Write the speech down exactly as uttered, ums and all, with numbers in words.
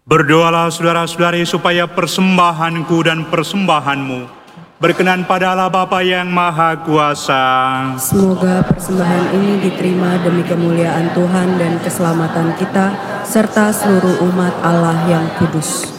Berdoalah saudara-saudari supaya persembahanku dan persembahanmu berkenan pada Allah Bapa yang Maha Kuasa. Semoga persembahan ini diterima demi kemuliaan Tuhan dan keselamatan kita, serta seluruh umat Allah yang kudus.